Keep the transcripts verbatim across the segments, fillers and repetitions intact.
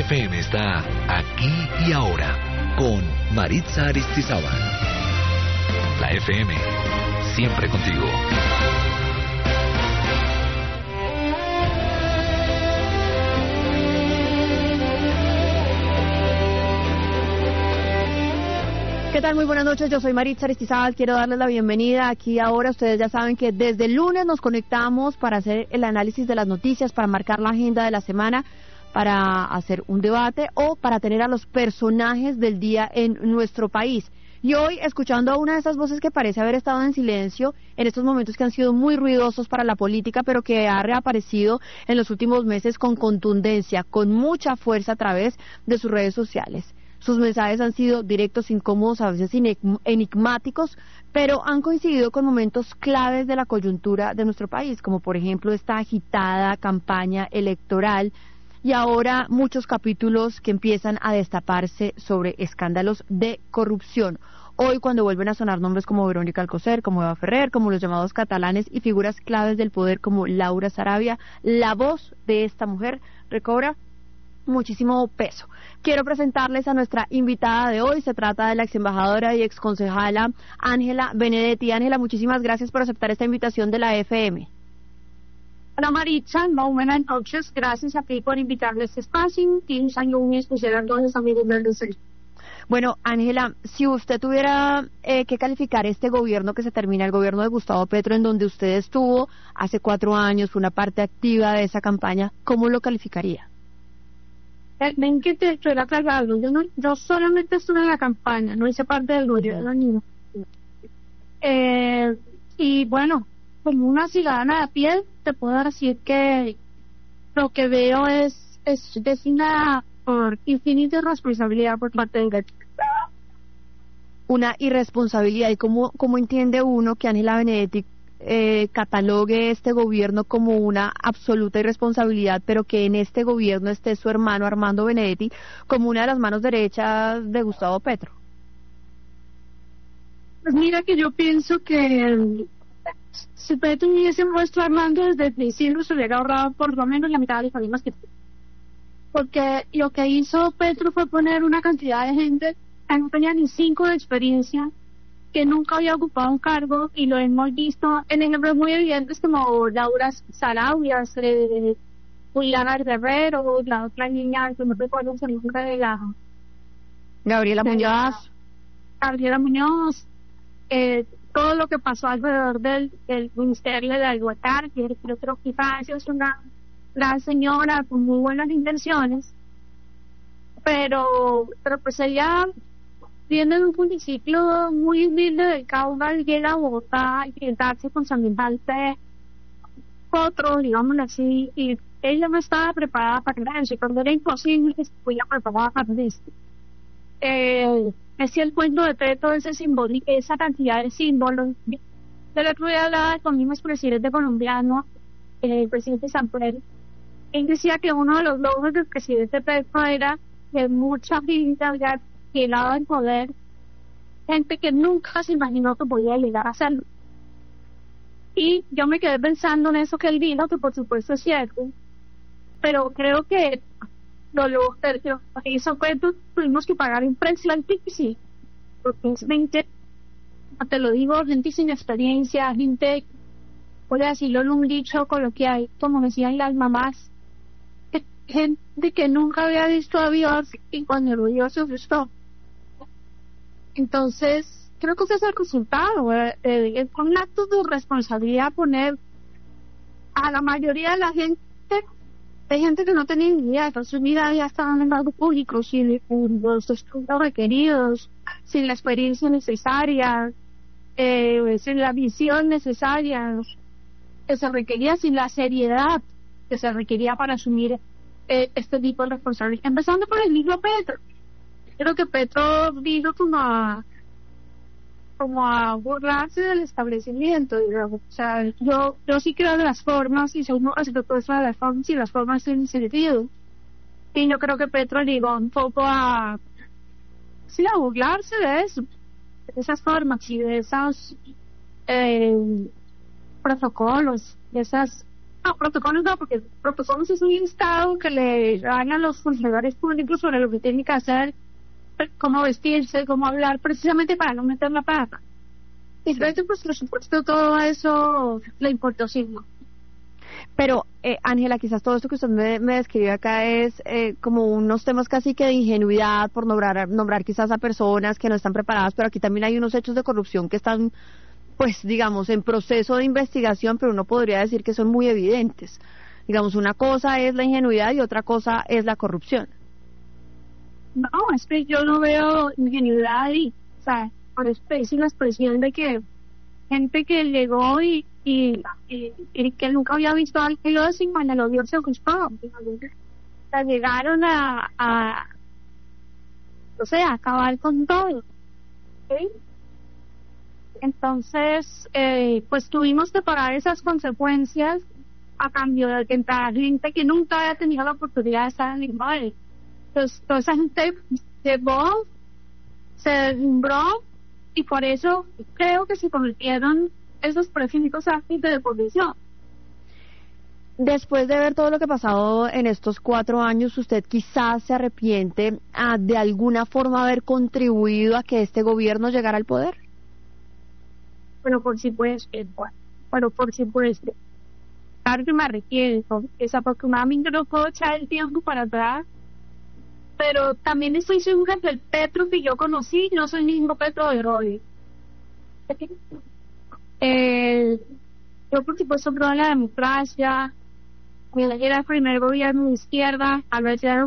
F M está aquí y ahora con Maritza Aristizábal. La F M, siempre contigo. ¿Qué tal? Muy buenas noches, yo soy Maritza Aristizábal, quiero darles la bienvenida aquí ahora. Ustedes ya saben que desde el lunes nos conectamos para hacer el análisis de las noticias, para marcar la agenda de la semana, para hacer un debate o para tener a los personajes del día en nuestro país. Y hoy, escuchando a una de esas voces que parece haber estado en silencio en estos momentos que han sido muy ruidosos para la política, pero que ha reaparecido en los últimos meses con contundencia, con mucha fuerza a través de sus redes sociales. Sus mensajes han sido directos, incómodos, a veces enigmáticos, pero han coincidido con momentos claves de la coyuntura de nuestro país, como por ejemplo esta agitada campaña electoral y ahora muchos capítulos que empiezan a destaparse sobre escándalos de corrupción. Hoy, cuando vuelven a sonar nombres como Verónica Alcocer, como Eva Ferrer, como los llamados catalanes y figuras claves del poder como Laura Sarabia, la voz de esta mujer recobra muchísimo peso. Quiero presentarles a nuestra invitada de hoy. Se trata de la ex embajadora y ex concejala Ángela Benedetti. Ángela, muchísimas gracias por aceptar esta invitación de la F M. Hola Maritza, no, buenas noches. Gracias a ti por invitarme a este espacio. Y un año muy especial a todos los amigos del Lucero. Bueno, Ángela, si usted tuviera eh, que calificar este gobierno que se termina, el gobierno de Gustavo Petro, en donde usted estuvo hace cuatro años, fue una parte activa de esa campaña, ¿cómo lo calificaría? Ven que te estoy aclarando, yo, no, yo solamente estuve en la campaña, no hice parte del gobierno. Eh, y bueno, como una ciudadana de pie, te puedo decir que lo que veo es, es designada por infinita responsabilidad por parte del gobierno. Una irresponsabilidad. ¿Y cómo, cómo entiende uno que Ángela Benedetti Eh, catalogue este gobierno como una absoluta irresponsabilidad, pero que en este gobierno esté su hermano Armando Benedetti como una de las manos derechas de Gustavo Petro? Pues mira que yo pienso que si Petro hubiese puesto a Armando desde el principio, se hubiera ahorrado por lo menos la mitad de los problemas que tuvo. Porque lo que hizo Petro fue poner una cantidad de gente que no tenía ni cinco de experiencia, que nunca había ocupado un cargo, y lo hemos visto en ejemplos muy evidentes como Laura Sarabia, eh, Juliana Guerrero, la otra niña que no recuerdo el nombre de la Gabriela Muñoz Gabriela Muñoz eh, todo lo que pasó alrededor del, del Ministerio de la Igualdad, que yo creo que es una gran señora con muy buenas intenciones, pero pero pues ella viene de un municipio muy humilde del Caudal, llega a Bogotá y darse con semejante otro, digámoslo así, y ella no estaba preparada para eso, cuando era imposible que estuviera preparada para esto. Eh, es el cuento de todo ese símbolo, esa cantidad de símbolos. De la que voy a hablar con mi expresidente colombiano, eh, el presidente Samper. Él decía que uno de los logros del presidente Petro era que mucha gente había llegado al poder, gente que nunca se imaginó que podía llegar a hacerlo. Y yo me quedé pensando en eso que él dijo, que por supuesto es cierto, pero creo que lo lo que hizo fue que tuvimos que pagar un precio altísimo, porque es gente, te lo digo, gente sin experiencia, gente, voy a decirlo en un dicho coloquial, como decían las mamás, gente que nunca había visto a Dios y cuando lo vio se asustó. Entonces, creo que ese es el resultado. Eh, eh, es un acto de responsabilidad poner a la mayoría de la gente, de gente que no tenía ni idea, que su vida ya estaba en el lado público, sin los estudios requeridos, sin la experiencia necesaria, eh, sin la visión necesaria que se requería, sin la seriedad que se requería para asumir eh, este tipo de responsabilidad. Empezando por el mismo Petro. Creo que Petro vino como a como a burlarse del establecimiento, digamos. O sea, yo yo sí creo de las formas, y uno respecto eso de las formas, y las formas tienen sentido. Y yo creo que Petro llegó un poco a sí, a burlarse de eso, de esas formas y de esos eh, protocolos, de esas No, protocolos no, porque protocolos es un listado que le dan a los funcionarios públicos sobre lo que tienen que hacer, cómo vestirse, cómo hablar, precisamente para no meter la pata. Y frente, pues, por supuesto, todo eso le importó signo. Pero, eh, Ángela, quizás todo esto que usted me, me describe acá es eh, como unos temas casi que de ingenuidad por nombrar, nombrar quizás a personas que no están preparadas, pero aquí también hay unos hechos de corrupción que están, pues, digamos, en proceso de investigación, pero uno podría decir que son muy evidentes. Digamos, una cosa es la ingenuidad y otra cosa es la corrupción. No, es que yo no veo ingenuidad ahí. O sea, por especie la expresión de que gente que llegó y y, y, y que nunca había visto algo así, cuando lo vio se gustó. O sea, llegaron a, a o sea, a acabar con todo. ¿Sí? Entonces, eh, pues tuvimos que pagar esas consecuencias a cambio de que entrara gente que nunca había tenido la oportunidad de estar en el mar. Entonces, toda esa gente llegó, se deslumbró, y por eso creo que se convirtieron esos prefijos actos de deposición. Después de ver todo lo que ha pasado en estos cuatro años, ¿usted quizás se arrepiente a, de alguna forma, haber contribuido a que este gobierno llegara al poder? Bueno, por supuesto, bueno, bueno, por supuesto. Claro que me arrepiento, desafortunadamente no puedo echar el tiempo para atrás, pero también estoy segura que el Petro que yo conocí no soy el mismo Petro de hoy. Eh, yo por supuesto creo en la democracia, era el primer gobierno de izquierda, al ver ya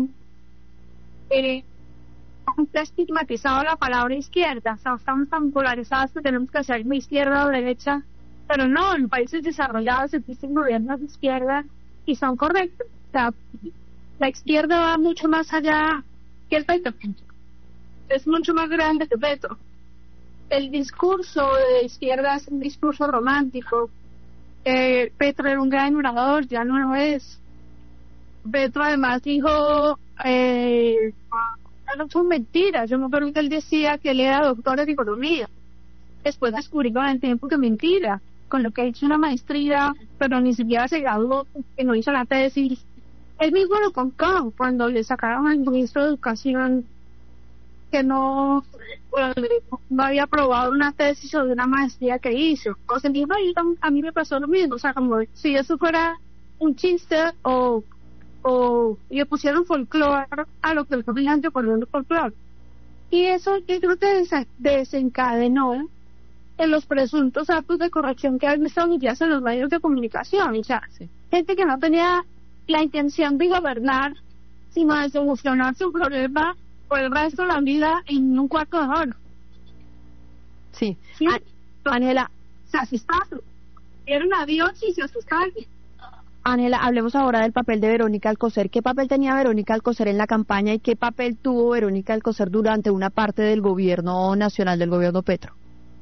eh, ha estigmatizado la palabra izquierda, o sea, estamos tan polarizados que tenemos que hacer de izquierda o derecha, pero no, en países desarrollados existen gobiernos de izquierda y son correctos. O sea, la izquierda va mucho más allá que el Petro, es mucho más grande que el Petro. El discurso de izquierda es un discurso romántico. Eh, Petro era un gran orador, ya no lo es. Petro además dijo, eh, no son mentiras. Yo me acuerdo que él decía que él era doctor de economía. Después descubrí con el tiempo que mentira, con lo que ha hecho una maestría, pero ni siquiera se graduó, que no hizo la tesis. Él mismo lo contó cuando le sacaron al ministro de Educación que no, bueno, no había aprobado una tesis sobre una maestría que hizo. O sea, a mí me pasó lo mismo. O sea, como si eso fuera un chiste o, o le pusieron folclore a lo que el comediante poniendo folclore. Y eso yo creo que desencadenó en los presuntos actos de corrección que han estado ya en los medios de comunicación. O sea, sí. Gente que no tenía la intención de gobernar, sino de solucionar su problema por el resto de la vida en un cuarto de hora. Sí. ¿Sí? Ángela, se asustaron. Vieron a Dios y se asustaron. Ángela, hablemos ahora del papel de Verónica Alcocer. ¿Qué papel tenía Verónica Alcocer en la campaña y qué papel tuvo Verónica Alcocer durante una parte del gobierno nacional, del gobierno Petro?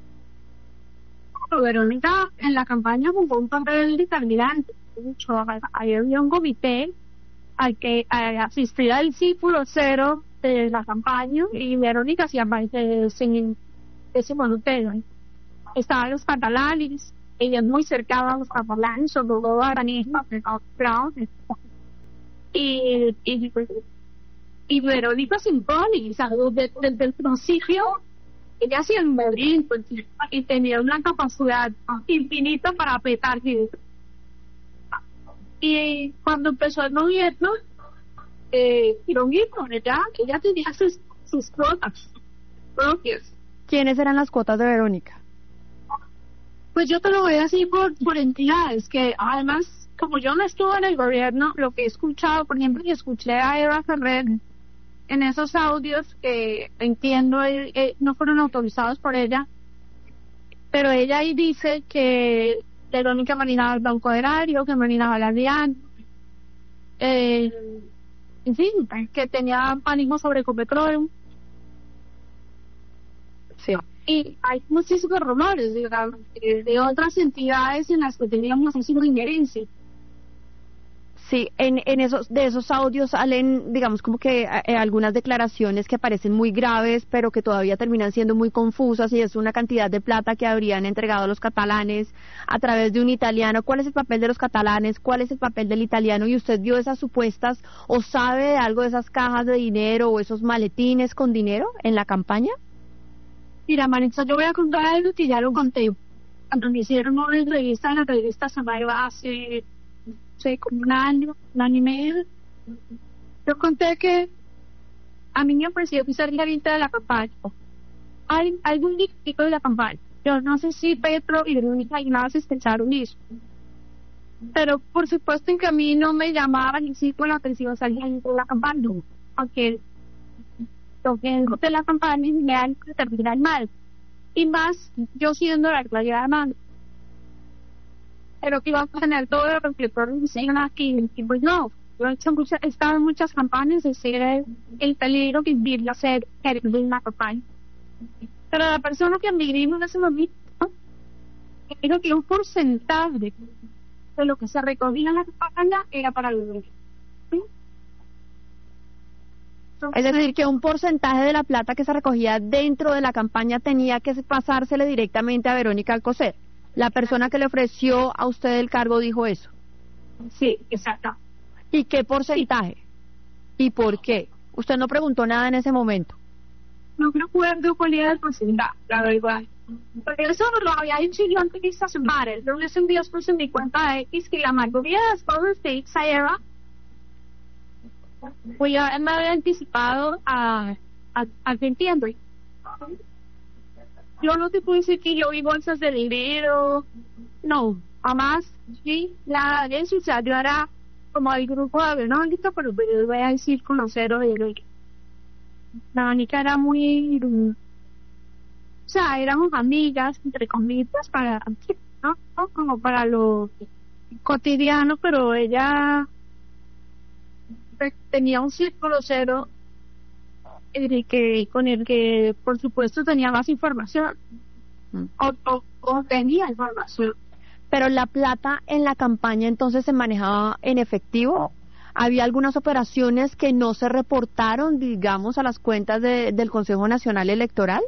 Verónica en la campaña jugó un papel determinante. Ahí había un comité al que asistía el círculo cero de la campaña y Verónica hacía parte de ese, ese monotero. Estaban los catalanes, ella es muy cercana a los catalanes, sobre todo a Anisma, y, y, y Verónica se impone, o sea, desde, desde el principio ella hacía el movimiento y tenía una capacidad infinita para petar gente. Y cuando empezó el gobierno, eh, lo mismo, ¿verdad? Que ella tenía sus, sus cuotas propias. ¿Quiénes eran las cuotas de Verónica? Pues yo te lo voy a decir por, por entidades, que además, como yo no estuve en el gobierno, lo que he escuchado, por ejemplo, que escuché a Eva Ferrer en esos audios que entiendo eh, eh, no fueron autorizados por ella, pero ella ahí dice que Verónica marinaba el Banco Agrario, que marinaba la DIAN, eh, en fin, que tenía pánico sobre Ecopetrol. Sí. Y hay muchísimos rumores, digamos, de, de otras entidades en las que teníamos muchísima injerencia. Sí, en, en esos, de esos audios salen, digamos, como que eh, algunas declaraciones que parecen muy graves, pero que todavía terminan siendo muy confusas, y es una cantidad de plata que habrían entregado a los catalanes a través de un italiano. ¿Cuál es el papel de los catalanes? ¿Cuál es el papel del italiano? ¿Y usted vio esas supuestas o sabe de algo de esas cajas de dinero o esos maletines con dinero en la campaña? Mira, Maritza, yo voy a contar algo que ya lo conté. Cuando me hicieron una entrevista en la revista Samaya hace... sé, como un año, un año y medio, yo conté que a mí me ofreció pisar la lista de la campaña. Hay algún pico de la campaña. Yo no sé si Petro y Verónica Ignacio pensaron eso. Pero por supuesto en que a mí no me llamaban ni siquiera la atención salir de la campaña. Aunque lo que de la campaña me han terminado mal. Y más yo siendo la claridad de mano. Pero que iba a tener todo el reflector aquí, y pues no, yo he hecho muchas, he estado en muchas campañas, es decir, el, el peligro que viene a ser en una campaña. Pero la persona que admirimos en ese momento, ¿no? Creo que un porcentaje de, de lo que se recogía en la campaña era para los niños. ¿Sí? Es decir, que un porcentaje de la plata que se recogía dentro de la campaña tenía que pasársele directamente a Verónica Alcocer. La persona que le ofreció a usted el cargo dijo eso. Sí, exacto. ¿Y qué porcentaje? Sí. ¿Y por qué? Usted no preguntó nada en ese momento. No recuerdo cuál era el porcentaje, la verdad. Porque eso lo había dicho yo antes de esta semana. Yo les envié por mi cuenta de X que la mayoría de las cosas de esa era, pues ya me había anticipado a, a, a que entiendo. Yo no te puedo decir que yo vi bolsas de dinero, no, jamás, sí, nada de eso. O sea, yo era como el grupo de Verónica, pero yo voy a decir conocero de Verónica. Verónica era muy, o sea, éramos amigas, entre comillas, para, ¿no? ¿no? Como para lo cotidiano, pero ella tenía un círculo cero el que, con el que por supuesto tenía más información mm. o, o, o tenía información. Pero la plata en la campaña entonces se manejaba en efectivo. ¿Había algunas operaciones que no se reportaron, digamos, a las cuentas de, del Consejo Nacional Electoral?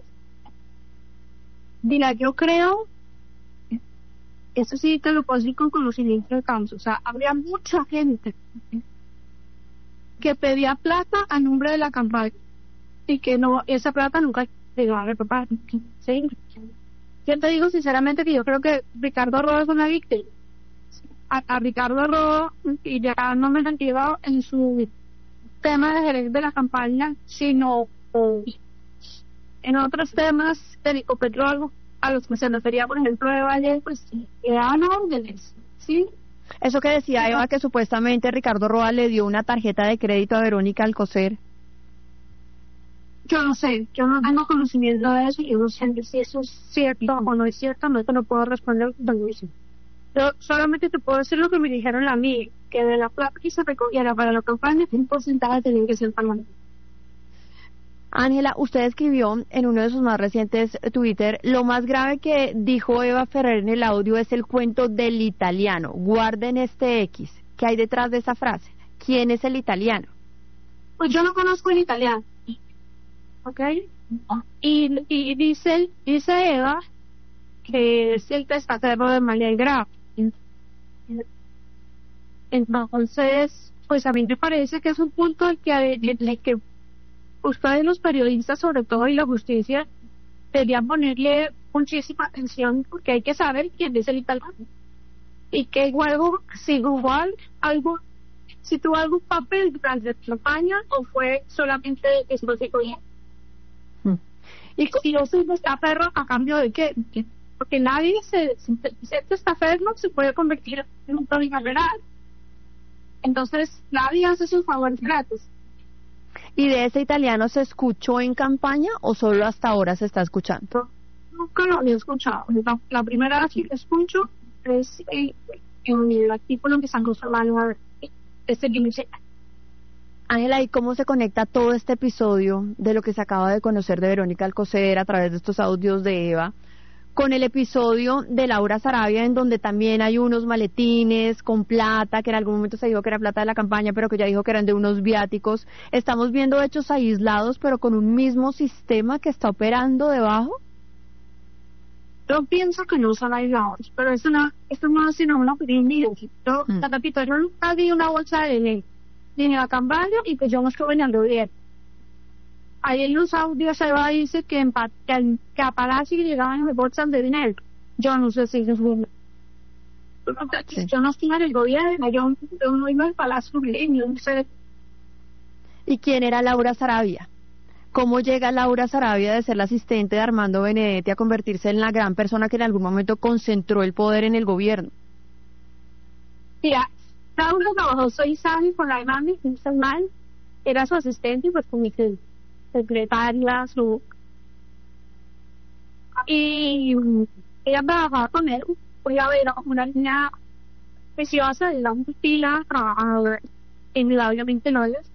Mira, yo creo, eso sí te lo puedo decir con conocimiento de causa, o sea, habría mucha gente que pedía plata a nombre de la campaña y que no, esa plata nunca llegó a reparar. ¿Sí? Yo te digo sinceramente que yo creo que Ricardo Roa es una víctima. A, a Ricardo Roa, y ya no me lo han llevado en su tema de gerente de la campaña, sino o, en otros temas de Ecopetrol, a los que se refería, por ejemplo, de Valle, pues eran órdenes, ¿sí? Eso que decía Eva, que supuestamente Ricardo Roa le dio una tarjeta de crédito a Verónica Alcocer. Yo no sé, yo no tengo conocimiento de eso, yo no sé si eso es cierto o no es cierto, no te lo puedo responder. Yo solamente te puedo decir lo que me dijeron a mí, que de la plata que se recogiera para la campaña, un porcentaje tenía que ser parlamentario. Ángela, usted escribió en uno de sus más recientes Twitter, lo más grave que dijo Eva Ferrer en el audio es el cuento del italiano. Guarden este X. ¿Qué hay detrás de esa frase? ¿Quién es el italiano? Pues yo no conozco el italiano. ¿Ok? Y, y dice, dice Eva que es el testaferro de María Graf. Entonces, pues a mí me parece que es un punto al que, en el que ustedes los periodistas, sobre todo, y la justicia, deberían ponerle muchísima atención, porque hay que saber quién es el italiano. Y que igual, si igual algo, si tuvo algún papel durante la campaña o fue solamente que se lo dijo bien. Hmm. Y si yo soy testaferro, ¿a cambio de qué? Porque nadie se, si se testaferro se puede convertir en un problema real. Entonces, nadie hace sus favores gratis. ¿Y de ese italiano se escuchó en campaña o solo hasta ahora se está escuchando? Nunca lo había escuchado. La, la primera vez que lo escucho es eh, en el artículo que San José Manuel este dice. Ángela, ¿y cómo se conecta todo este episodio de lo que se acaba de conocer de Verónica Alcocer a través de estos audios de Eva con el episodio de Laura Sarabia, en donde también hay unos maletines con plata, que en algún momento se dijo que era plata de la campaña, pero que ya dijo que eran de unos viáticos. ¿Estamos viendo hechos aislados, pero con un mismo sistema que está operando debajo? Yo pienso que no son aislados, pero eso no, eso no es sino una opinión mía. Yo, mm. repito, yo nunca di una bolsa de dinero, ni en la campaña, y que yo no estuve en el gobierno. Ahí en los audios se va a decir que, en, que, que a Palacio llegaban de bolsas de dinero. Yo no sé si eso es bueno. Sí. Yo no estoy en el gobierno, yo, yo no iba al Palacio Milenio, no sé. ¿Y quién era Laura Sarabia? ¿Cómo llega Laura Sarabia de ser la asistente de Armando Benedetti a convertirse en la gran persona que en algún momento concentró el poder en el gobierno? Mira, Laura trabajó seis años con la demanda y no mal, era su asistente y pues con mi secretaria, su... y ella trabajaba con él. Voy a ver una niña preciosa de la pila, trabajaba indudablemente no es.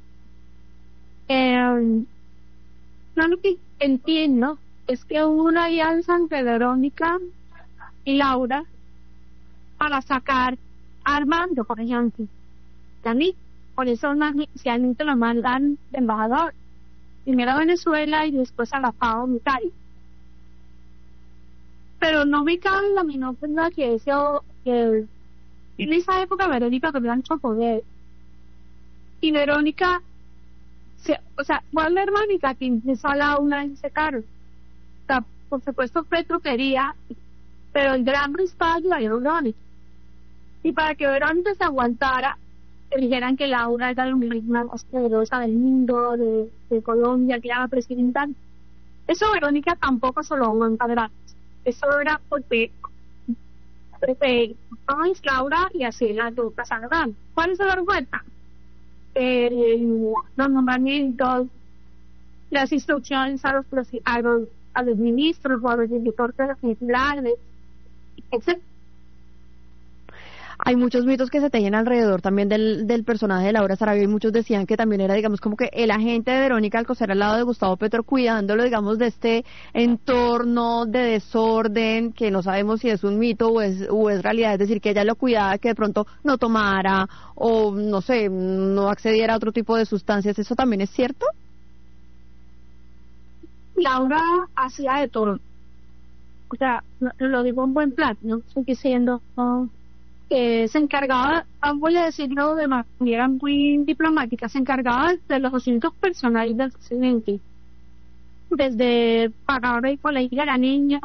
Eh, no, lo que entiendo es que hubo una alianza entre Verónica y Laura para sacar a Armando, por ejemplo. También, por eso inicialmente lo mandan de embajador. Primero a Venezuela y después a la FAO Mitari. Pero no me cabe la menor duda que eso, que en esa época Verónica tenía mucho poder. Y Verónica, se, o sea, fue la hermanita que empezó a la una en ese cargo. O sea, por supuesto Petro quería, pero el gran respaldo era Verónica. Y para que Verónica se aguantara, dijeran que Laura era la misma más poderosa del mundo, de, de Colombia, que era la presidenta. Eso Verónica tampoco se lo aguanta atrás. Eso era porque porque es Laura y así la dupla salgan. ¿Cuál es la vergüenza? Eh, los nombramientos, las instrucciones a los, a los, a los ministros o a los directores generales, etcétera. Hay muchos mitos que se tejen alrededor también del, del personaje de Laura Sarabia, y muchos decían que también era, digamos, como que el agente de Verónica Alcocer al lado de Gustavo Petro, cuidándolo, digamos, de este entorno de desorden, que no sabemos si es un mito o es, o es realidad, es decir, que ella lo cuidaba, que de pronto no tomara o, no sé, no accediera a otro tipo de sustancias. ¿Eso también es cierto? Laura hacía de todo. O sea, lo digo en buen plan, ¿no? Sigue siendo... Oh, que se encargaba, voy a decirlo de manera muy diplomática, se encargaba de los asuntos personales del presidente, desde pagar el colegio a la niña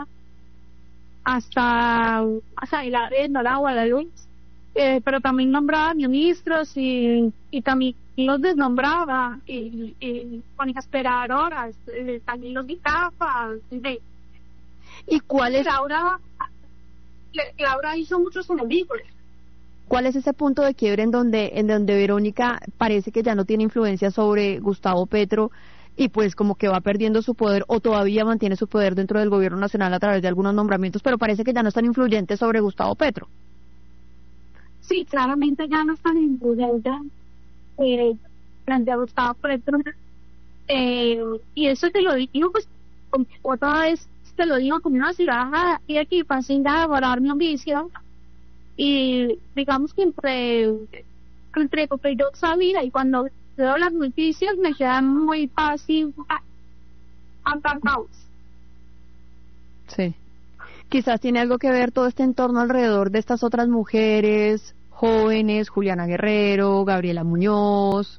hasta hasta el arreglo, el agua, la luz, eh, pero también nombraba ministros y, y también los desnombraba y, y ponía a esperar horas, eh, también los quitaba. De, ¿Y cuál es? Laura, Laura hizo muchos enemigos. ¿Cuál es ese punto de quiebre en donde en donde Verónica parece que ya no tiene influencia sobre Gustavo Petro y pues como que va perdiendo su poder, o todavía mantiene su poder dentro del gobierno nacional a través de algunos nombramientos, pero parece que ya no es tan influyente sobre Gustavo Petro? Sí, claramente ya no es tan influyente eh, frente a Gustavo Petro, eh, y eso te lo digo pues otra vez, te lo digo como una ciudadana y aquí para sin elaborar mi ambición. Y digamos que entre entre que yo sabía y cuando veo las noticias me quedan muy fácil atacados. Sí, quizás tiene algo que ver todo este entorno alrededor de estas otras mujeres jóvenes, Juliana Guerrero, Gabriela Muñoz,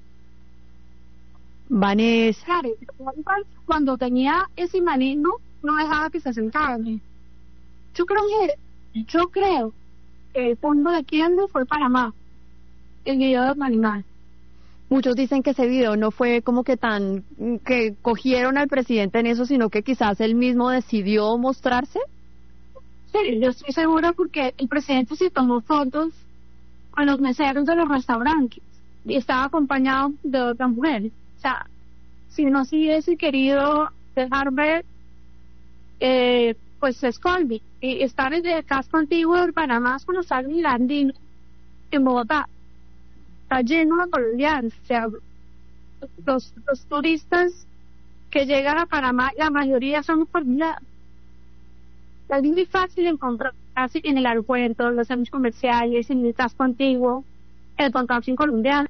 Vanessa. Claro, cuando tenía ese manismo no dejaba que se sentaran. Yo creo que yo creo el fondo de quién fue Panamá, el video de animal. Muchos dicen que ese video no fue como que tan, que cogieron al presidente en eso, sino que quizás él mismo decidió mostrarse. Sí, yo estoy segura porque el presidente se tomó fotos con los meseros de los restaurantes y estaba acompañado de otras mujeres. O sea, si no se hubiese querido dejar ver, eh, pues es Colby. Y estar en el casco antiguo de Panamá cuando sale el andino en Bogotá está lleno de colombianos. O sea, los, los turistas que llegan a Panamá, la mayoría son colombianos. Es muy fácil encontrarse en el aeropuerto, los centros comerciales, en el casco antiguo, encontrarse en colombiano.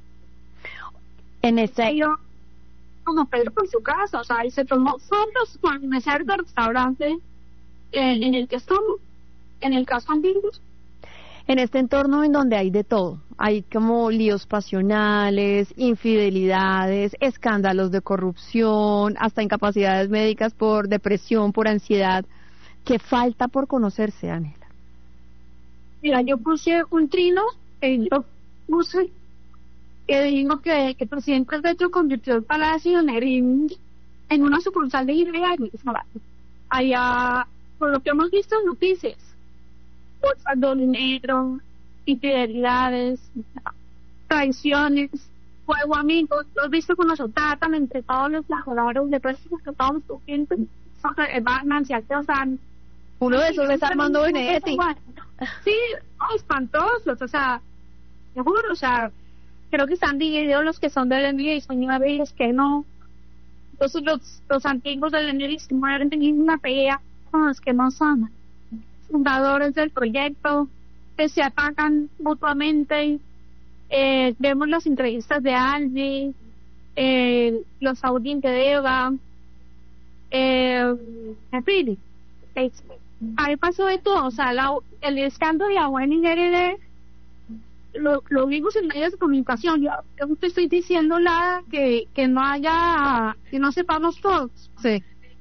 En ese... Yo, como Pedro por su casa, o sea, y se tomó fotos con el mesero del restaurante en, en el que estamos, en el casco antiguo. En este entorno en donde hay de todo, hay como líos pasionales, infidelidades, escándalos de corrupción, hasta incapacidades médicas por depresión, por ansiedad. ¿Qué falta por conocerse, Ángela? Mira, yo puse un trino, eh, yo puse que digo que, que el presidente Petro convirtió el Palacio Nariño en una sucursal de Irreal. Allá, por lo que hemos visto en noticias, por dinero, infidelidades, traiciones, fuego amigos, lo he visto cuando se tratan entre todos los laboradores de precios que todos los clientes, Batman, si Arteosan. Uno de esos es Armando Benedetti. Sí, oh, espantosos, o sea, te juro, o sea, creo que están divididos los que son del N diecinueve y los que no. Entonces los, los antiguos del N diecinueve han tenido una pelea con los que no son fundadores del proyecto, que se atacan mutuamente. Eh, vemos las entrevistas de Aldi, eh, los audios de Eva, eh, en fin, eh, ahí pasó de todo, o sea, la, el escándalo de la buena N lo, lo vimos en medios de comunicación. Yo, yo no te estoy diciendo nada que, que no haya, que no sepamos todos. Sí.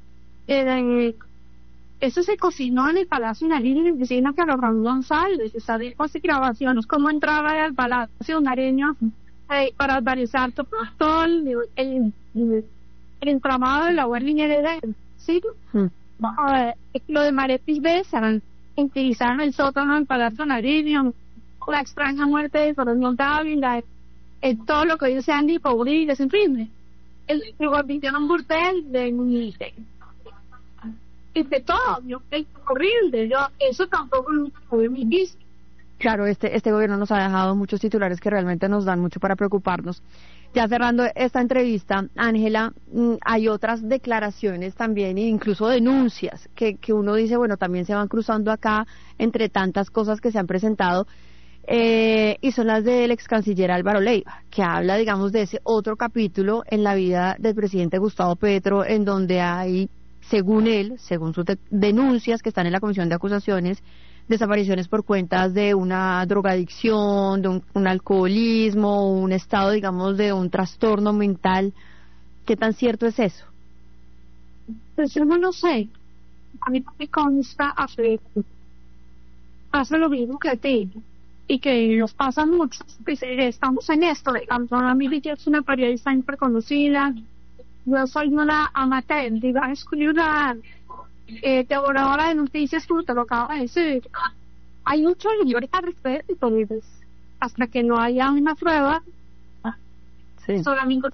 Eh, Eso se cocinó en el Palacio Nariño, en la oficina que Ramón González. O sea, dijo así grabaciones, cómo entraba al Palacio Nariño eh, para organizar todo, todo el, el, el, el entramado de la buena niñera. ¿Sí? Hmm. Uh, lo de Maretis Besan, utilizaron el sótano del Palacio Nariño, la extraña muerte de Coronel Dávila, eh, todo lo que dice Andy Rodríguez, en fin. El, el convirtieron un burdel de de, de todo, yo, es horrible, yo, eso tampoco lo tuve en mi vista. Claro, este, este gobierno nos ha dejado muchos titulares que realmente nos dan mucho para preocuparnos. Ya cerrando esta entrevista, Ángela, hay otras declaraciones también, incluso denuncias, que, que uno dice, bueno, también se van cruzando acá entre tantas cosas que se han presentado, eh, y son las del ex canciller Álvaro Leiva, que habla, digamos, de ese otro capítulo en la vida del presidente Gustavo Petro, en donde hay, según él, según sus de- denuncias que están en la Comisión de Acusaciones, desapariciones por cuentas de una drogadicción, de un, un alcoholismo, un estado, digamos, de un trastorno mental. ¿Qué tan cierto es eso? Pues yo no lo sé. A mí me consta hace, hace lo mismo que a ti, y que nos pasa mucho. Pues, estamos en esto, digamos, a mí es una periodista reconocida, yo soy una amateur, digamos, una eh, devoradora de noticias, tú te lo acabo de decir. Hay mucho libertad al respecto, hasta que no haya una prueba. Sí. Solamente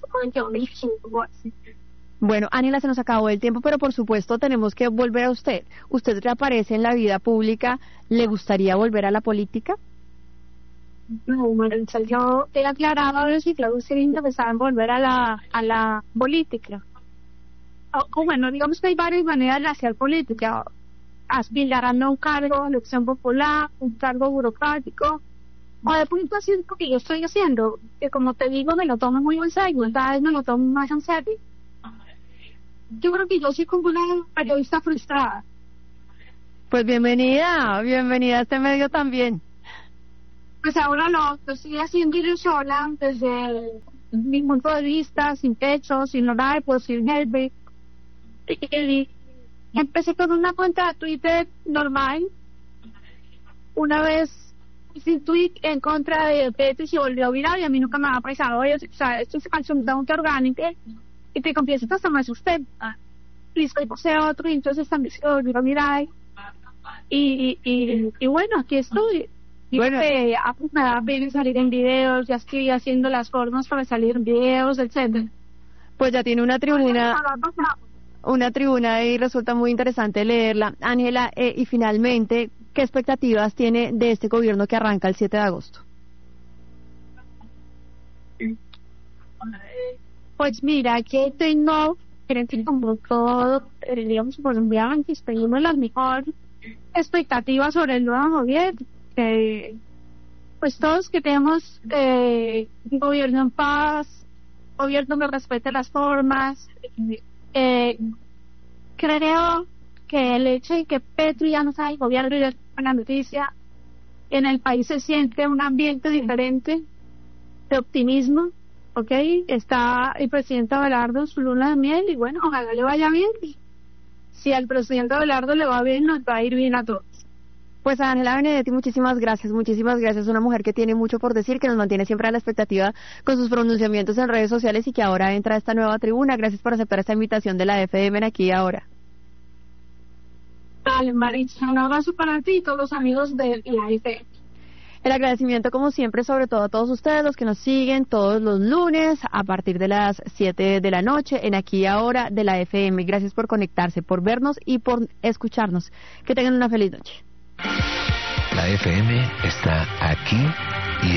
Bueno, Ángela, se nos acabó el tiempo, pero por supuesto tenemos que volver a usted. Usted reaparece en la vida pública, ¿le gustaría volver a la política? No, Maritza, yo he aclarado a ver si claro sería interesante volver a la a la política. O, o bueno, digamos que hay varias maneras de hacer política. Aspirar a un cargo, elección popular, un cargo burocrático, o de punto así lo que yo estoy haciendo, que como te digo, me lo tomo muy en serio, cada vez me lo tomo más en serio. Yo creo que yo soy como una periodista frustrada. Pues bienvenida, bienvenida a este medio también. Pues ahora lo, lo estoy haciendo yo sola, desde mi punto de vista, sin techo, sin horario, pues sin jefe. Y empecé con una cuenta de Twitter normal. Una vez hice un tweet en contra de Petro y se volvió viral y a mí nunca me ha pasado. O sea, esto es absolutamente orgánico. Y te confieso que hasta me asusté. Y después puse otro y entonces también se volvió viral. Y, y, y, y bueno, aquí estoy. Bueno, eh, me da pena salir en videos, ya estoy haciendo las formas para salir en videos, etcétera. Pues ya tiene una tribuna, una tribuna y resulta muy interesante leerla. Ángela, eh, y finalmente, ¿qué expectativas tiene de este gobierno que arranca el siete de agosto? Pues mira, que tengo creo que como todo, eh, digamos, colombianos, tenemos la mejor expectativa sobre el nuevo gobierno. Eh, pues todos queremos eh, un gobierno en paz, un gobierno que respete las formas. Eh, creo que el hecho de que Petro ya no sabe gobierno y es una noticia, en el país se siente un ambiente diferente de optimismo, ¿ok? Está el presidente Abelardo, su luna de miel, y bueno, ojalá le vaya bien. Si al presidente Abelardo le va bien, nos va a ir bien a todos. Pues a Ángela Benedetti, muchísimas gracias, muchísimas gracias. Una mujer que tiene mucho por decir, que nos mantiene siempre a la expectativa con sus pronunciamientos en redes sociales y que ahora entra a esta nueva tribuna. Gracias por aceptar esta invitación de la F M en Aquí y Ahora. Dale, Maritza, un abrazo para ti y todos los amigos de la F M. El agradecimiento, como siempre, sobre todo a todos ustedes, los que nos siguen todos los lunes a partir de las siete de la noche en Aquí y Ahora de la F M. Gracias por conectarse, por vernos y por escucharnos. Que tengan una feliz noche. La F M está aquí